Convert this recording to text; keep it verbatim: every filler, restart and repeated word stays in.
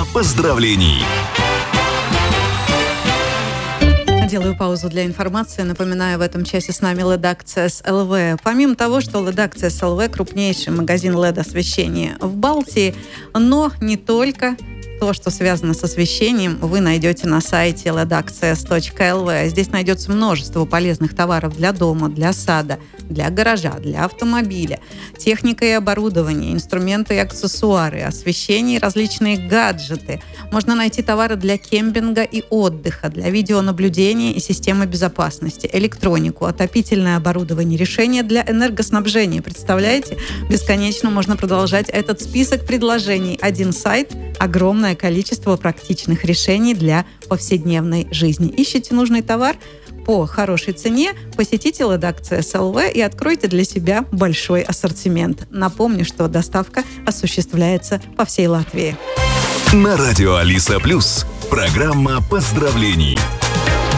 Программа поздравлений. Делаю паузу для информации. Напоминаю, в этом часе с нами эл и ди Access эл ви. Помимо того, что эл и ди Access эл ви крупнейший магазин эл и ди-освещения в Балтии, но не только. То, что связано с освещением, вы найдете на сайте эл и ди аксесс точка эл ви. Здесь найдется множество полезных товаров для дома, для сада, для гаража, для автомобиля, техника и оборудование, инструменты и аксессуары, освещение и различные гаджеты. Можно найти товары для кемпинга и отдыха, для видеонаблюдения и системы безопасности, электронику, отопительное оборудование, решения для энергоснабжения. Представляете? Бесконечно можно продолжать этот список предложений. Один сайт, огромное количество практичных решений для повседневной жизни. Ищите нужный товар по хорошей цене, посетите эл и ди Access эл ви и откройте для себя большой ассортимент. Напомню, что доставка осуществляется по всей Латвии. На радио Алиса Плюс программа поздравлений.